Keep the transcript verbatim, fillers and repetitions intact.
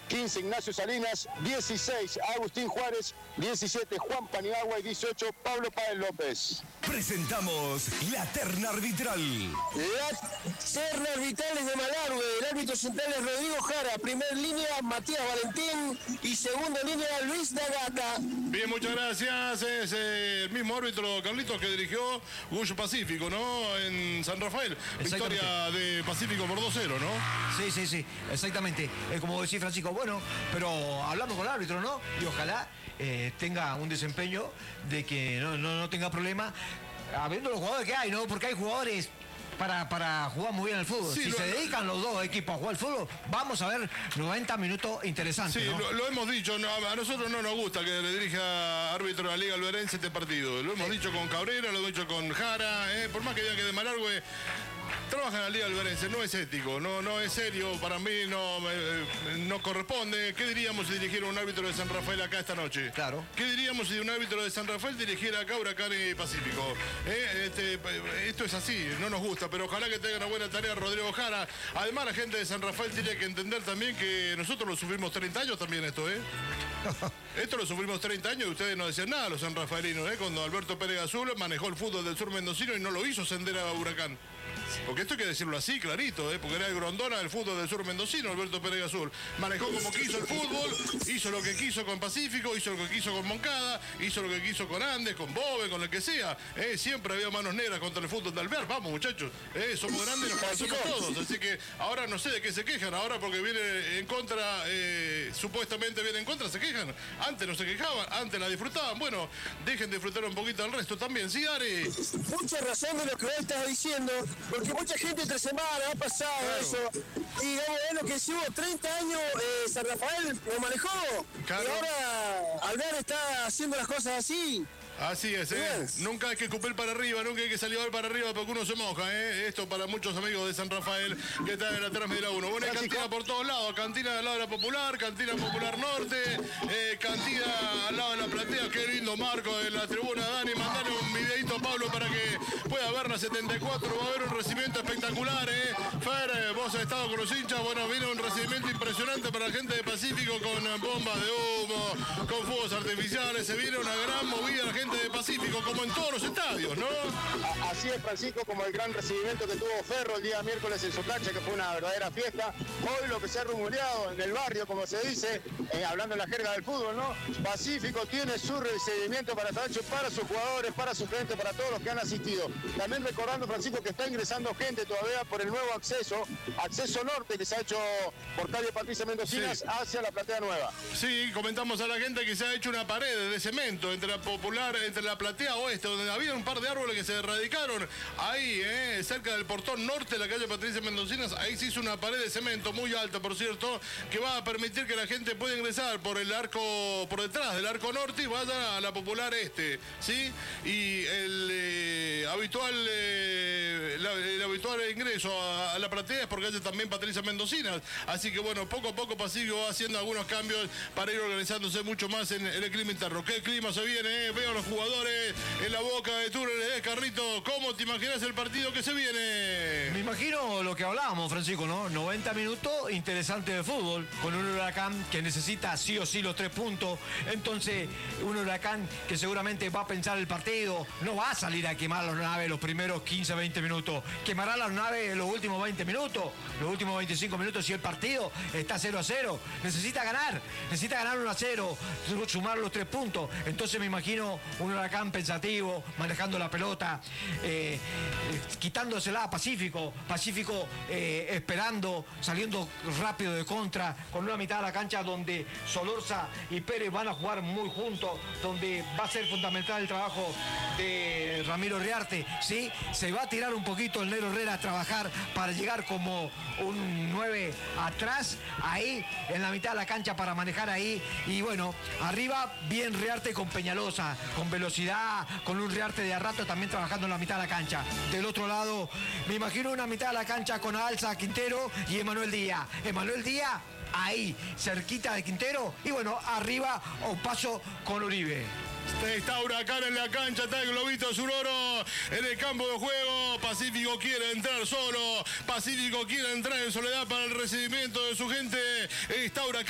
quince Ignacio Salinas, dieciséis Agustín Juárez, diecisiete Juan Paniagua y dieciocho Pablo Páez López. Presentamos la terna arbitral. La terna arbitral es de Malargüe. El árbitro central es Rodrigo Jara. Primer línea, Matías Valentín. Y segunda línea, Luis D'Agata. Bien, muchas gracias. Es eh, el mismo árbitro, Carlitos, que dirigió Gullo Pacífico, ¿no? En San Rafael. Victoria de Pacífico por dos cero, ¿no? Sí, sí, sí, exactamente. Es como decía Francisco, bueno, pero hablamos con el árbitro, ¿no? Y ojalá eh, tenga un desempeño de que no, no, no tenga problema, habiendo los jugadores que hay, ¿no? Porque hay jugadores para, para jugar muy bien al fútbol. Sí, si lo, se dedican los dos equipos a jugar al fútbol, vamos a ver noventa minutos interesantes. Sí, ¿no? lo, lo hemos dicho, no, a nosotros no nos gusta que le dirija árbitro de la Liga Alberense este partido. Lo hemos sí. dicho con Cabrera, lo hemos dicho con Jara, eh, por más que diga que de Malargüe trabaja en la Liga Alberense, no es ético, no, no es serio, para mí no, eh, no corresponde. ¿Qué diríamos si dirigiera un árbitro de San Rafael acá esta noche? Claro. ¿Qué diríamos si un árbitro de San Rafael dirigiera acá Huracán y Pacífico? Eh, este, esto es así, no nos gusta, pero ojalá que tenga una buena tarea Rodrigo Jara. Además, la gente de San Rafael tiene que entender también que nosotros lo sufrimos treinta años también esto, ¿eh? Esto lo sufrimos treinta años y ustedes no decían nada, los sanrafaelinos, ¿eh? Cuando Alberto Pérez Azul manejó el fútbol del sur mendocino y no lo hizo ascender a Huracán. Porque esto hay que decirlo así, clarito, ¿eh? Porque era el Grondona del fútbol del sur mendocino, Alberto Pérez Azul. Manejó como quiso el fútbol, hizo lo que quiso con Pacífico, hizo lo que quiso con Moncada, hizo lo que quiso con Andes, con Bove, con el que sea. ¿eh? Siempre había manos negras contra el fútbol de Alvear. Vamos, muchachos, ¿eh? Somos grandes y nos conocemos todos. Así que ahora no sé de qué se quejan, ahora porque viene en contra, eh, supuestamente viene en contra, se quejan. Antes no se quejaban, antes la disfrutaban. Bueno, dejen de disfrutar un poquito del resto también. Sí, Ari. Mucha razón de lo que vos estás diciendo, porque mucha gente entre semana ha pasado claro. eso. Y digamos, es lo que decimos, treinta años eh, San Rafael lo manejó. Claro. Y ahora Alvear está haciendo las cosas así. Así es, ¿eh? Nunca hay que escupir para arriba, nunca hay que salir a ver para arriba porque uno se moja, ¿eh? Esto para muchos amigos de San Rafael que están en la Transmedida uno. Bueno, hay cantina por todos lados, cantina al lado de la Popular, cantina Popular Norte, eh, cantina al lado de la platea, qué lindo marco de la tribuna. Dani, mandale un videito a Pablo para que pueda ver la setenta y cuatro, va a haber un recibimiento espectacular, ¿eh? Fer, eh, vos has estado con los hinchas, bueno, viene un recibimiento impresionante para la gente de Pacífico con bombas de humo, con fuegos artificiales, se viene una gran movida la gente de Pacífico, como en todos los estadios, ¿no? Así es, Francisco, como el gran recibimiento que tuvo Ferro el día miércoles en su cancha, que fue una verdadera fiesta. Hoy lo que se ha rumoreado en el barrio, como se dice, eh, hablando en la jerga del fútbol, ¿no? Pacífico tiene su recibimiento para esta noche, para sus jugadores, para su gente, para todos los que han asistido. También recordando, Francisco, que está ingresando gente todavía por el nuevo acceso, acceso norte que se ha hecho por calle Patricia Mendocinas sí. hacia la platea nueva. Sí, comentamos a la gente que se ha hecho una pared de cemento entre la Popular, entre la platea oeste, donde había un par de árboles que se erradicaron, ahí, eh, cerca del portón norte de la calle Patricia Mendocinas, ahí se hizo una pared de cemento muy alta, por cierto, que va a permitir que la gente pueda ingresar por el arco, por detrás del arco norte y vaya a la Popular este, ¿sí? Y el eh, habitual eh, la, el habitual ingreso a, a la platea es por calle también Patricia Mendocinas, así que bueno, poco a poco Pacífico va haciendo algunos cambios para ir organizándose mucho más en, en el clima interno. ¿Qué clima se viene? Eh? Veo los jugadores en la boca de túneles, ¿eh, Carrito? ¿Cómo te imaginas el partido que se viene? Me imagino lo que hablábamos, Francisco, ¿no? noventa minutos interesante de fútbol, con un Huracán que necesita sí o sí los tres puntos. Entonces, un Huracán que seguramente va a pensar el partido, no va a salir a quemar las naves los primeros quince, veinte minutos. Quemará las naves los últimos veinte minutos, los últimos veinticinco minutos si el partido está cero a cero. Necesita ganar, necesita ganar uno a cero, sumar los tres puntos. Entonces me imagino un Huracán pensativo, manejando la pelota, eh, eh, quitándosela a Pacífico, Pacífico eh, esperando, saliendo rápido de contra, con una mitad de la cancha donde Solorza y Pérez van a jugar muy juntos, donde va a ser fundamental el trabajo de Ramiro Riarte, ¿sí? Se va a tirar un poquito el Negro Herrera a trabajar para llegar como un nueve atrás, ahí, en la mitad de la cancha para manejar ahí, y bueno, arriba bien Riarte con Peñalosa, con velocidad, con un Riarte de a rato también trabajando en la mitad de la cancha. Del otro lado, me imagino una mitad de la cancha con Alza, Quintero y Emanuel Díaz. Emanuel Díaz, ahí, cerquita de Quintero, y bueno, arriba o paso con Uribe. Está Huracán en la cancha, está el globito azul oro en el campo de juego. Pacífico quiere entrar solo, Pacífico quiere entrar en soledad para el recibimiento de su gente. Está Huracán.